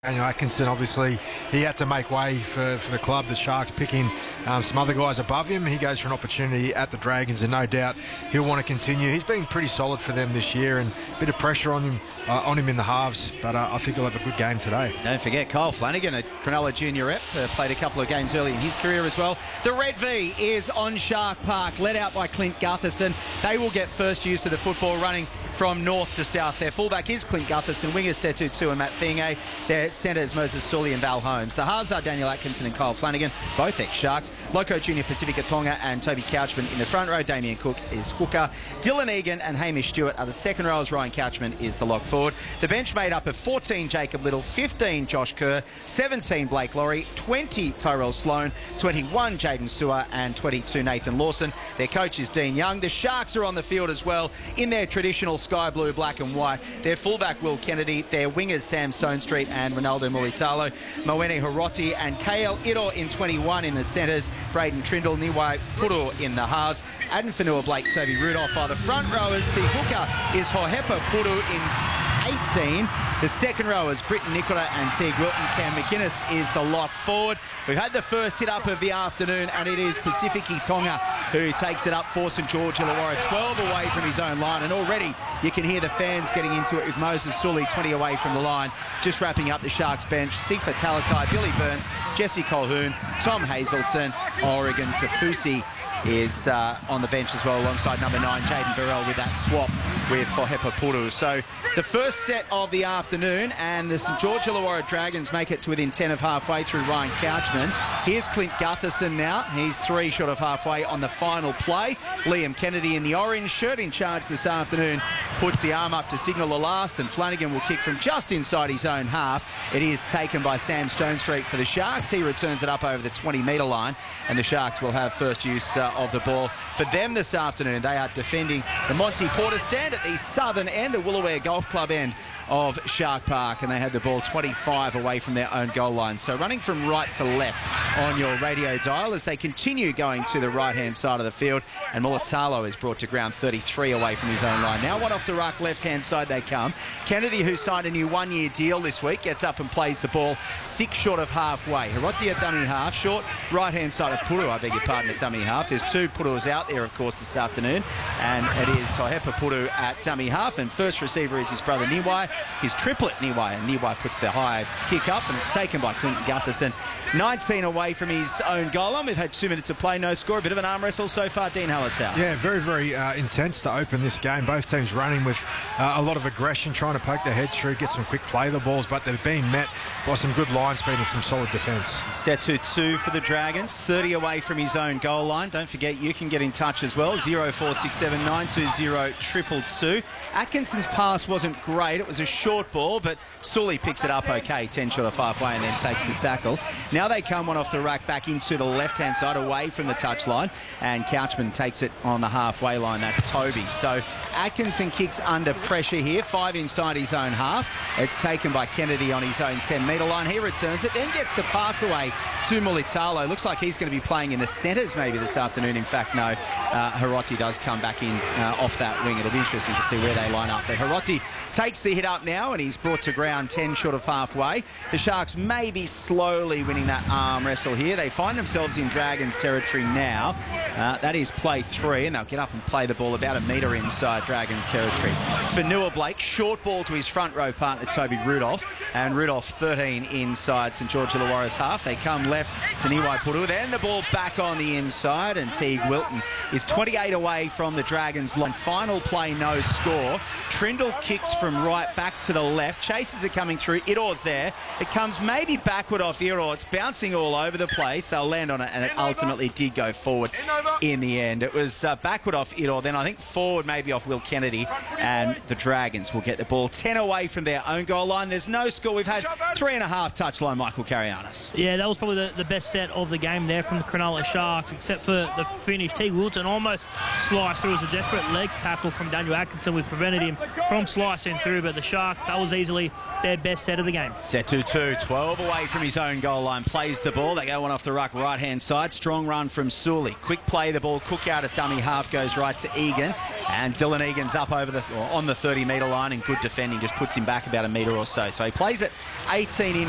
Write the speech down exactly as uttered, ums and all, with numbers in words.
Daniel Atkinson, obviously, he had to make way for, for the club. The Sharks picking um, some other guys above him. He goes for an opportunity at the Dragons, and no doubt he'll want to continue. He's been pretty solid for them this year, and a bit of pressure on him uh, on him in the halves, but uh, I think he'll have a good game today. Don't forget Kyle Flanagan, a Cronulla junior rep, uh, played a couple of games early in his career as well. The Red V is on Shark Park, led out by Clint Gutherson. They will get first use of the football, running from north to south. Their fullback is Clint Gutherson, wingers Setu Tu and Matt Fienge. Their centres Moses Sully and Val Holmes. The halves are Daniel Atkinson and Kyle Flanagan, both ex-Sharks. Loco Junior Pacifica Tonga and Toby Couchman in the front row. Damien Cook is hooker. Dylan Egan and Hamish Stewart are the second rows. Ryan Couchman is the lock forward. The bench made up of fourteen Jacob Little, fifteen Josh Kerr, seventeen Blake Laurie, twenty Tyrell Sloan, twenty-one Jaden Sewer and twenty-two Nathan Lawson. Their coach is Dean Young. The Sharks are on the field as well in their traditional sky blue, black and white. Their fullback Will Kennedy, their wingers Sam Stonestreet and Ronaldo Mulitalo, Moene Hiroti and K L Ito in twenty-one in the centres, Braden Trindle, Niwai Puru in the halves, Aden Fanua Blake, Toby Rudolph are the front rowers. The hooker is Hohepa Puru in eighteen. The second rowers Britton Nicola and Teague Wilton. Cam McInnes is the lock forward. We've had the first hit up of the afternoon, and it is Pacifici Tonga who takes it up for St George Illawarra, twelve away from his own line, and already you can hear the fans getting into it with Moses Sully twenty away from the line. Just wrapping up the Sharks bench, Sifa Talakai, Billy Burns, Jesse Colhoun, Tom Hazelton, Oregon Kafusi is uh, on the bench as well, alongside number nine Jaden Burrell, with that swap with Hohepa Puru. So the first set of the afternoon, and the St George Illawarra Dragons make it to within ten of halfway through Ryan Couchman. Here's Clint Gutherson now. He's three short of halfway on the final play. Liam Kennedy in the orange shirt in charge this afternoon puts the arm up to signal the last, and Flanagan will kick from just inside his own half. It is taken by Sam Stonestreet for the Sharks. He returns it up over the twenty metre line, and the Sharks will have first use uh, of the ball. For them this afternoon, they are defending the Monty Porter stand at the southern end, the Woolooware Golf Club end of Shark Park, and they had the ball twenty-five away from their own goal line. So running from right to left on your radio dial as they continue going to the right-hand side of the field, and Mulitalo is brought to ground thirty-three away from his own line. Now one off the ruck, left-hand side they come. Kennedy, who signed a new one-year deal this week, gets up and plays the ball six short of halfway. Hiroti at dummy half, short right-hand side of Puru, I beg your pardon, at dummy half. There's two Purus out there, of course, this afternoon, and it is Hohepa Puru at dummy half, and first receiver is his brother Niwai, his triplet Niwai, and Niwai puts the high kick up, and it's taken by Clinton Gutherson. nineteen away from his own goal line. We've had two minutes of play, no score. A bit of an arm wrestle so far. Dean Hallertau. Yeah, very, very uh, intense to open this game. Both teams running with uh, a lot of aggression, trying to poke their heads through, get some quick play the balls, but they've been met by some good line speed and some solid defence. Setu Tu for the Dragons, thirty away from his own goal line. Don't forget, you can get in touch as well, zero four six seven nine two zero two two two. Atkinson's pass wasn't great. It was a short ball, but Sully picks it up okay, ten short of halfway, and then takes the tackle. Now they come one off the rack back into the left-hand side, away from the touchline, and Couchman takes it on the halfway line. That's Toby. So Atkinson kicks under pressure here, five inside his own half. It's taken by Kennedy on his own ten metre line. He returns it, then gets the pass away to Mulitalo. Looks like he's going to be playing in the centres maybe this afternoon. In fact, no, uh, Hiroti does come back in uh, off that wing. It'll be interesting to see where they line up. But Hiroti takes the hit up now, and he's brought to ground ten short of halfway. The Sharks may be slowly winning that arm wrestle here. They find themselves in Dragons territory now. Uh, that is play three, and they'll get up and play the ball about a metre inside Dragons territory. Fanua Blake, short ball to his front row partner Toby Rudolph, and Rudolph thirteen inside St George Illawarra's half. They come left to Niwai Puru, then the ball back on the inside, and Teague Wilton is twenty-eight away from the Dragons line. Final play, no score. Trindle kicks from right back to the left. Chasers are coming through. Itor's there. It comes maybe backward off Itor. It's bouncing all over the place. They'll land on it, and it ultimately did go forward in the end. It was uh, backward off Itor, then I think forward maybe off Will Kennedy, and the Dragons will get the ball ten away from their own goal line. There's no score. We've had three and a half touchline, Michael Carianis. Yeah, that was probably the, the best set of the game there from the Cronulla Sharks, except for the finish. Teague Wilton almost sliced through. It was a desperate legs tackle from Daniel Atkinson, which prevented him from slicing through, but the Sharks, that was easily their best set of the game. Setu Tu, twelve away from his own goal line, plays the ball. They go one off the ruck, right-hand side. Strong run from Sully. Quick play, the ball. Cook out at dummy half, goes right to Egan. And Dylan Egan's up over the or on the thirty metre line, and good defending just puts him back about a metre or so. So he plays it eighteen in